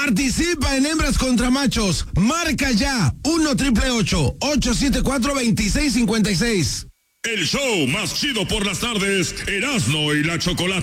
Participa en Hembras contra Machos. Marca ya 1-888-874-2656. El show más chido por las tardes, Erasmo y la Chocolata.